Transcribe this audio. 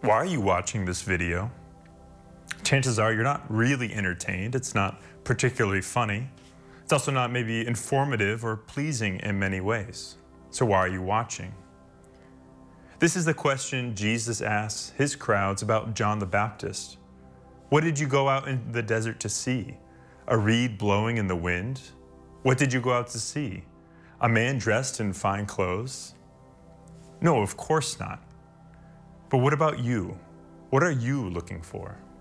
Why are you watching this video? Chances are you're not really entertained. It's not particularly funny. It's also not maybe informative or pleasing in many ways. So why are you watching? This is the question Jesus asks his crowds about John the Baptist. What did you go out in the desert to see? A reed blowing in the wind? What did you go out to see? A man dressed in fine clothes? No, of course not. But what about you? What are you looking for?